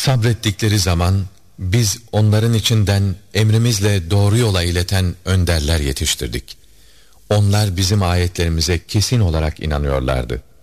Sabrettikleri zaman biz onların içinden emrimizle doğru yola ileten önderler yetiştirdik. Onlar bizim ayetlerimize kesin olarak inanıyorlardı.